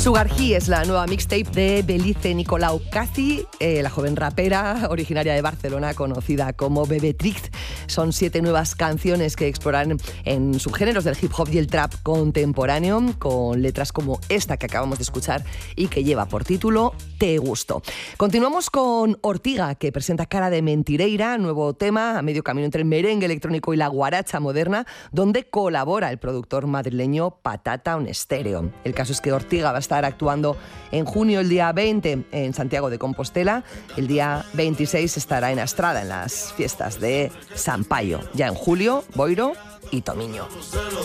Sugar He es la nueva mixtape de Belice Nicolau Casi, la joven rapera originaria de Barcelona conocida como Bebetrix. Son 7 nuevas canciones que exploran en subgéneros del hip hop y el trap contemporáneo, con letras como esta que acabamos de escuchar y que lleva por título Te Gusto. Continuamos con Ortiga, que presenta Cara de Mentireira, nuevo tema a medio camino entre el merengue electrónico y la guaracha moderna, donde colabora el productor madrileño Patata on Stereo. El caso es que Ortiga va a estar actuando en junio, el día 20 en Santiago de Compostela, el día 26 estará en Astrada en las fiestas de San Payo, ya en julio, Boiro y Tomiño.